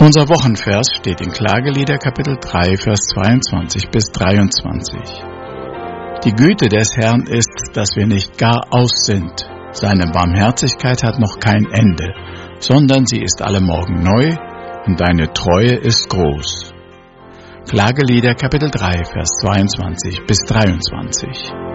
Unser Wochenvers steht in Klagelieder Kapitel 3, Vers 22 bis 23. Die Güte des Herrn ist, dass wir nicht gar aus sind. Seine Barmherzigkeit hat noch kein Ende, sondern sie ist alle Morgen neu und deine Treue ist groß. Klagelieder Kapitel 3, Vers 22 bis 23.